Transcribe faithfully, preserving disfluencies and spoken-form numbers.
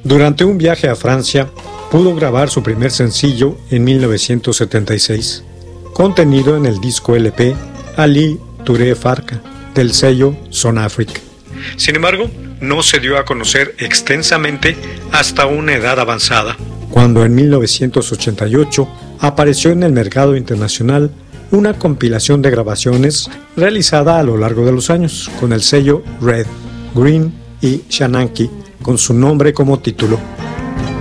Durante un viaje a Francia, pudo grabar su primer sencillo en mil novecientos setenta y seis, contenido en el disco L P Ali Touré Farka, del sello Son Afrique. Sin embargo, no se dio a conocer extensamente hasta una edad avanzada, cuando en mil novecientos ochenta y ocho apareció en el mercado internacional una compilación de grabaciones realizada a lo largo de los años con el sello Red, Green y Shananki, con su nombre como título.